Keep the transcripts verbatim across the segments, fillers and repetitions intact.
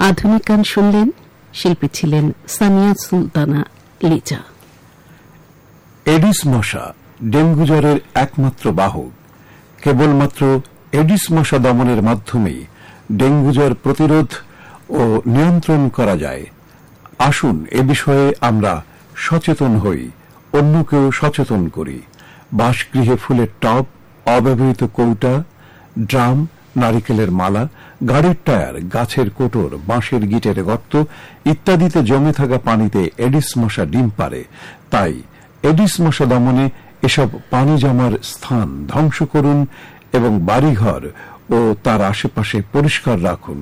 আধুনিক গান শুনলেন। শিল্পী ছিলেন সামিয়া সুলতানা লিজা। এডিস মশা ডেঙ্গু জ্বরের একমাত্র বাহক। কেবলমাত্র এডিস মশা দমনের মাধ্যমেই ডেঙ্গু জ্বর প্রতিরোধ ও নিয়ন্ত্রণ করা যায়। আসুন এ বিষয়ে আমরা সচেতন হই, অন্যকেও সচেতন করি। বাসগৃহে ফুলের টব, অব্যবহৃত কৌটা, ড্রাম, নারিকেলের মালা, গাড়ির টায়ার, গাছের কোটর, বাঁশের গিটের গর্ত ইত্যাদিতে জমে থাকা পানিতে এডিস মশা ডিম পারে। তাই এডিস মশা দমনে এসব পানি জমার স্থান ধ্বংস করুন এবং বাড়িঘর ও তার আশেপাশে পরিষ্কার রাখুন।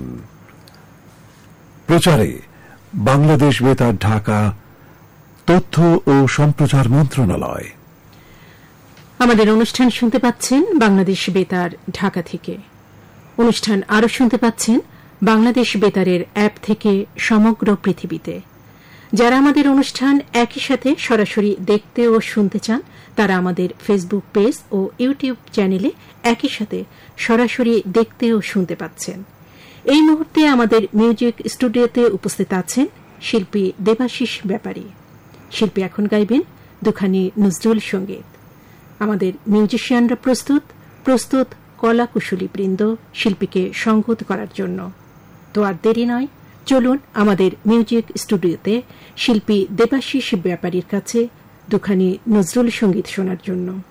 প্রচারে বাংলাদেশ বেতার, ঢাকা, তথ্য ও সম্প্রচার মন্ত্রণালয়। আমাদের অনুষ্ঠান শুনতে পাচ্ছেন বাংলাদেশ বেতার ঢাকা থেকে। অনুষ্ঠান আরও শুনতে পাচ্ছেন বাংলাদেশ বেতারের অ্যাপ থেকে সমগ্র পৃথিবীতে। যারা আমাদের অনুষ্ঠান একই সাথে সরাসরি দেখতে ও শুনতে চান, তারা আমাদের ফেসবুক পেজ ও ইউটিউব চ্যানেলে একই সাথে সরাসরি দেখতে ও শুনতে পাচ্ছেন। এই মুহূর্তে আমাদের মিউজিক স্টুডিওতে উপস্থিত আছেন শিল্পী দেবাশিস ব্যাপারী। শিল্পী এখন গাইবেন দুখানি নজরুল সঙ্গীত। আমাদের মিউজিশিয়ানরা প্রস্তুত প্রস্তুত কলা কুশলী বৃন্দ শিল্পীকে সঙ্গত করার জন্য। তো আর দেরি নয়, চলুন আমাদের মিউজিক স্টুডিওতে শিল্পী দেবাশিস ব্যাপারীর কাছে দুখানি নজরুল সঙ্গীত শোনার জন্য।